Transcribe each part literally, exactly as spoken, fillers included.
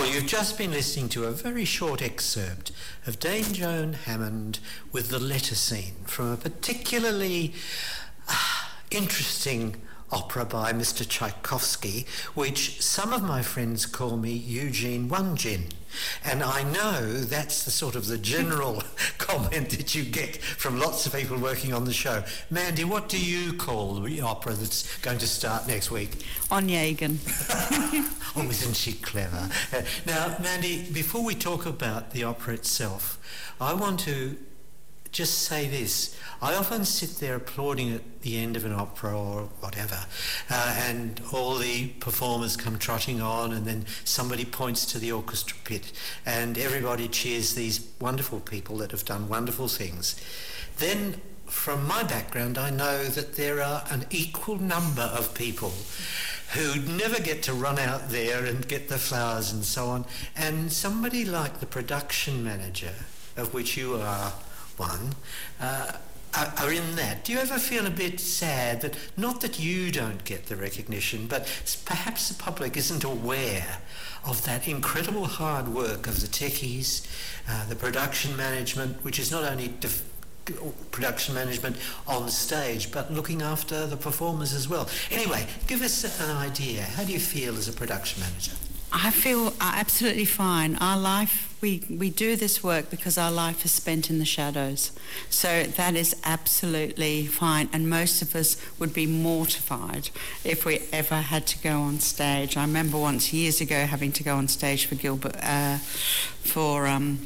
you've just been listening to a very short excerpt of Dame Joan Hammond with the letter scene from a particularly uh, interesting opera by Mister Tchaikovsky, which some of my friends call me Eugene Onegin. And I know that's the sort of the general comment that you get from lots of people working on the show. Mandy, what do you call the opera that's going to start next week? Onegin. Oh, isn't she clever? Uh, now, Mandy, before we talk about the opera itself, I want to just say this. I often sit there applauding at the end of an opera or whatever, uh, and all the performers come trotting on, and then somebody points to the orchestra pit, and everybody cheers these wonderful people that have done wonderful things. Then, from my background, I know that there are an equal number of people who never get to run out there and get the flowers and so on, and somebody like the production manager, of which you are one, uh, are, are in that. Do you ever feel a bit sad that, not that you don't get the recognition, but perhaps the public isn't aware of that incredible hard work of the techies, uh, the production management, which is not only def- production management on stage, but looking after the performers as well. Anyway, give us an idea. How do you feel as a production manager? I feel absolutely fine. Our life, we, we do this work because our life is spent in the shadows. So that is absolutely fine. And most of us would be mortified if we ever had to go on stage. I remember once years ago having to go on stage for Gilbert, uh, for... Um,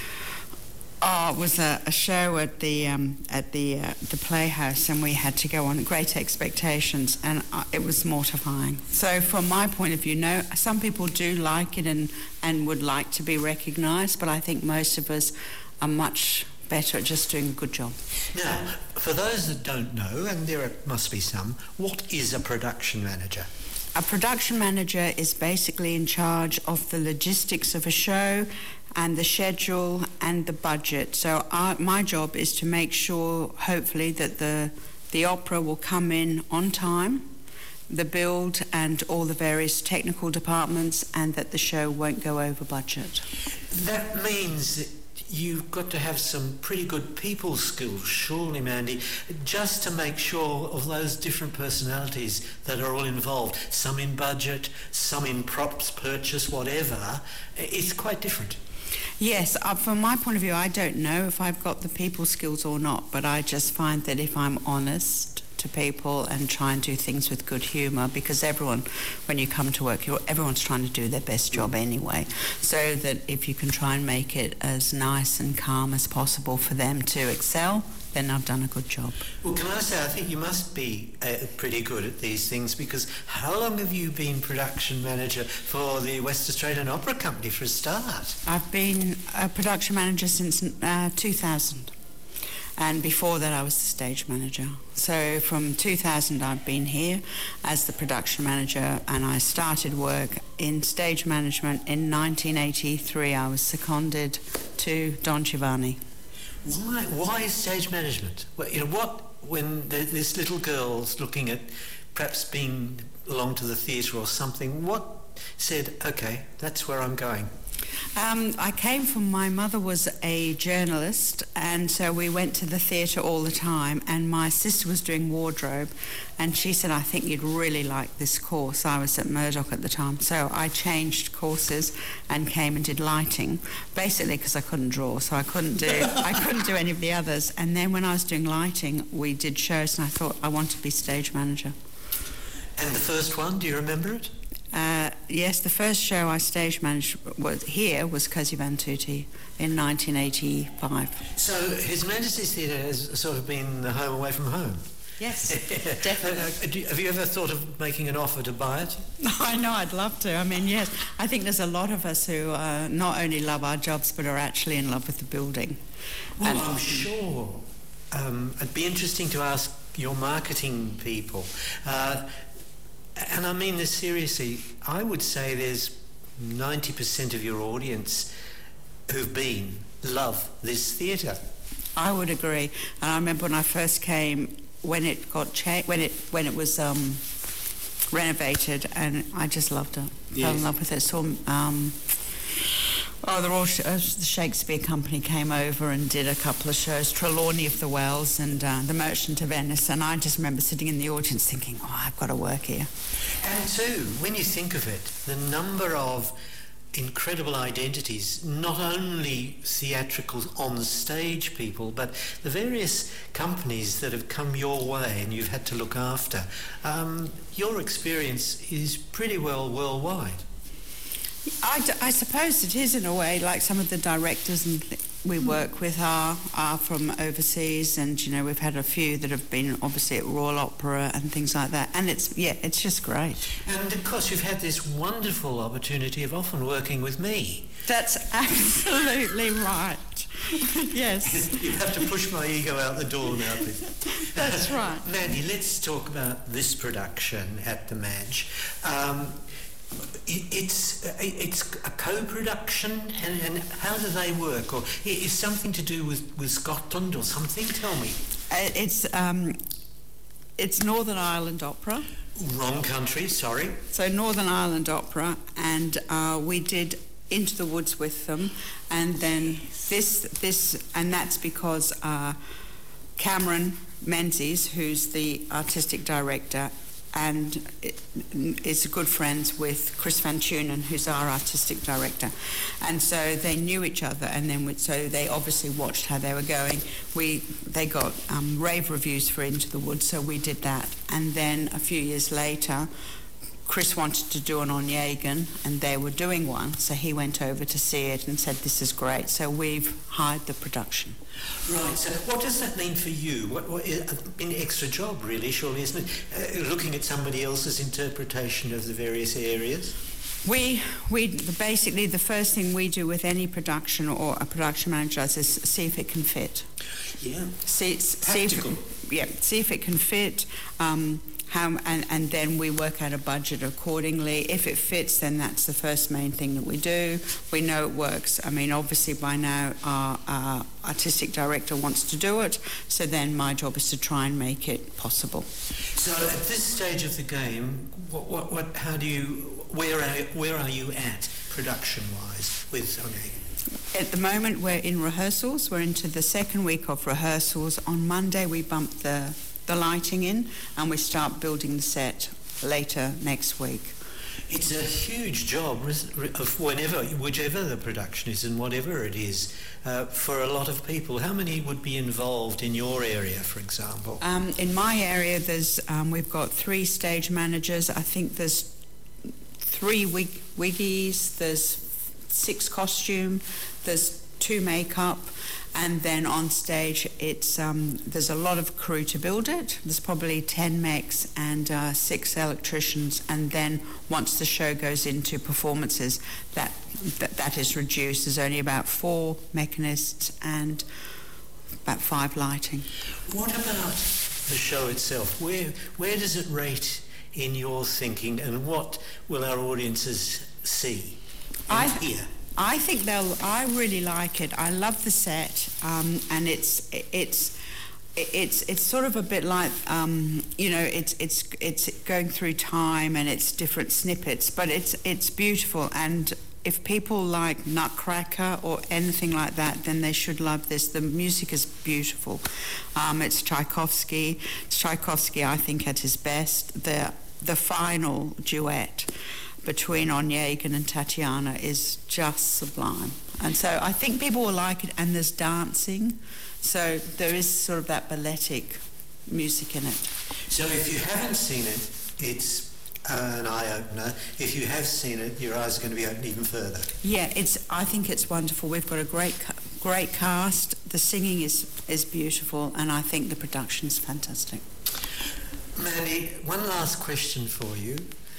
Oh, it was a, a show at the um, at the uh, the Playhouse, and we had to go on Great Expectations, and uh, it was mortifying. So, from my point of view, no, some people do like it and and would like to be recognised, but I think most of us are much better at just doing a good job. Now, for those that don't know, and there must be some, what is a production manager? A production manager is basically in charge of the logistics of a show and the schedule and the budget. So our, my job is to make sure, hopefully, that the the opera will come in on time, the build and all the various technical departments, and that the show won't go over budget. That means that you've got to have some pretty good people skills, surely, Mandy, just to make sure of those different personalities that are all involved. Some in budget, some in props, purchase, whatever. It's quite different. Yes, uh, from my point of view, I don't know if I've got the people skills or not, but I just find that if I'm honest to people and try and do things with good humour, because everyone, when you come to work, you're, everyone's trying to do their best job anyway, so that if you can try and make it as nice and calm as possible for them to excel, then I've done a good job. Well, can I say, I think you must be uh, pretty good at these things, because how long have you been production manager for the West Australian Opera Company for a start? I've been a production manager since uh, two thousand. And before that, I was the stage manager. So from two thousand, I've been here as the production manager, and I started work in stage management in nineteen eighty-three. I was seconded to Don Giovanni. Why? Why stage management? Well, you know, what when the, this little girl's looking at perhaps being along to the theatre or something? What said, okay, that's where I'm going? Um, I came from, my mother was a journalist, and so we went to the theatre all the time, and my sister was doing wardrobe, and she said, I think you'd really like this course. I was at Murdoch at the time, so I changed courses and came and did lighting, basically because I couldn't draw, so I couldn't do I couldn't do any of the others. And then when I was doing lighting, we did shows, and I thought I want to be stage manager. And the first one, do you remember it? Uh, yes, the first show I stage managed was here was Così fan tutti in nineteen eighty-five. So His Majesty's Theatre has sort of been the home away from home. Yes, definitely. Uh, do, have you ever thought of making an offer to buy it? I know, I'd love to. I mean, yes, I think there's a lot of us who uh, not only love our jobs but are actually in love with the building. Well, and I'm sure. Um, it'd be interesting to ask your marketing people. Uh, And I mean this seriously. I would say there's ninety percent of your audience who've been, love this theatre. I would agree. And I remember when I first came, when it got cha- when it when it was um, renovated, and I just loved it. Yes. Fell in love with it. Saw um, Oh, the Royal Sh- uh, the Shakespeare Company came over and did a couple of shows, Trelawney of the Wells and uh, The Merchant of Venice, and I just remember sitting in the audience thinking, oh, I've got to work here. And too, when you think of it, the number of incredible identities, not only theatrical on-stage people, but the various companies that have come your way and you've had to look after. Um, your experience is pretty well worldwide. I, d- I suppose it is in a way, like some of the directors and th- we work with are, are from overseas, and you know we've had a few that have been obviously at Royal Opera and things like that, and it's yeah it's just great. And of course you've had this wonderful opportunity of often working with me. That's absolutely right. Yes. You have to push my ego out the door now, please. That's right. Mandy, let's talk about this production at the Madge. Um, It's it's a co-production, and, and how do they work? Or is something to do with, with Scotland or something? Tell me. It's um, it's Northern Ireland Opera. Wrong country, sorry. So Northern Ireland Opera, and uh, we did Into the Woods with them, and then this this, and that's because uh, Cameron Menzies, who's the artistic director, and is good friends with Chris Van Tunen, who's our artistic director, and so they knew each other, and then we, so they obviously watched how they were going. We they got um, rave reviews for Into the Woods, so we did that, and then a few years later, Chris wanted to do an Onegin, and they were doing one, so he went over to see it and said, "This is great." So we've hired the production. Right, so what does that mean for you? What, what is, an extra job, really, surely, isn't it? Uh, looking at somebody else's interpretation of the various areas? We, we basically, the first thing we do with any production or a production manager is see if it can fit. Yeah. See, see if it, yeah, see if it can fit. Um, How, and, and then we work out a budget accordingly. If it fits, then that's the first main thing that we do. We know it works. I mean, obviously by now our, our artistic director wants to do it, so then my job is to try and make it possible. So at this stage of the game, what, what, what how do you, where are, where are you at production-wise with Onegin? At the moment, we're in rehearsals. We're into the second week of rehearsals. On Monday, we bump the the lighting in, and we start building the set later next week. It's a huge job of whenever, whichever the production is and whatever it is, uh, for a lot of people. How many would be involved in your area, for example? Um, in my area, there's um, we've got three stage managers. I think there's three wig- wiggies, there's six costume, there's two makeup, and then on stage it's um, there's a lot of crew to build it. There's probably ten mechs and uh, six electricians, and then once the show goes into performances, that, that that is reduced. There's only about four mechanists and about five lighting. What about the show itself? Where where does it rate in your thinking, and what will our audiences see and I, hear? I think they'll. I really like it. I love the set, um, and it's it's it's it's sort of a bit like um, you know it's it's it's going through time, and it's different snippets, but it's it's beautiful. And if people like Nutcracker or anything like that, then they should love this. The music is beautiful. Um, it's Tchaikovsky. It's Tchaikovsky, I think, at his best. The the final duet between Onegin and Tatiana is just sublime, and so I think people will like it. And there's dancing, so there is sort of that balletic music in it. So if you haven't seen it, it's uh, an eye-opener. If you have seen it, your eyes are going to be opened even further. Yeah, it's. I think it's wonderful. We've got a great, great cast. The singing is is beautiful, and I think the production's fantastic. Mandy, one last question for you.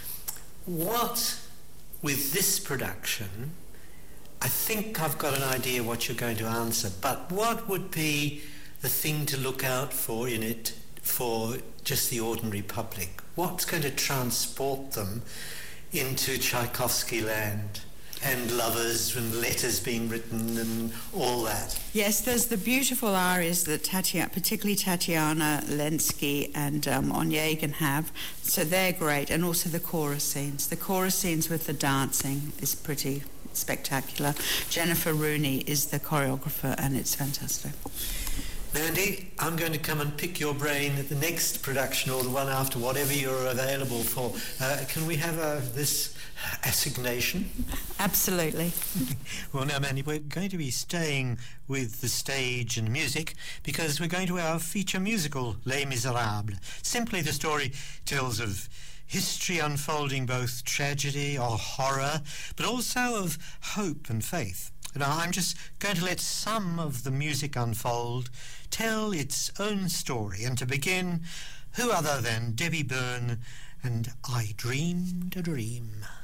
What, with this production, I think I've got an idea what you're going to answer, but what would be the thing to look out for in it for just the ordinary public? What's going to transport them into Tchaikovsky land? and lovers and letters being written and all that. Yes, there's the beautiful arias that Tatiana, particularly Tatiana Lenski and um, Onegin have, so they're great, and also the chorus scenes. The chorus scenes with the dancing is pretty spectacular. Jennifer Rooney is the choreographer, and it's fantastic. Mandy, I'm going to come and pick your brain at the next production or the one after, whatever you're available for. Uh, can we have uh, this assignation? Absolutely. Well, now, Mandy, we're going to be staying with the stage and music because we're going to our feature musical, Les Miserables. Simply, the story tells of history unfolding both tragedy or horror, but also of hope and faith. Now, I'm just going to let some of the music unfold, tell its own story, and to begin, who other than Debbie Byrne and I Dreamed a Dream.